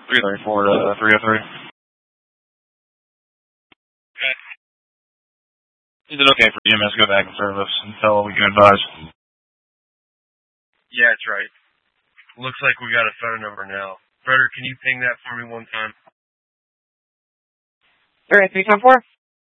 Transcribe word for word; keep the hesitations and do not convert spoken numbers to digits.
three thirty-four to three oh three. Okay. Is it okay for E M S to go back in service until we can advise? Yeah, it's right. Looks like we got a phone number now. Frederick, can you ping that for me one time? All right, three ten four.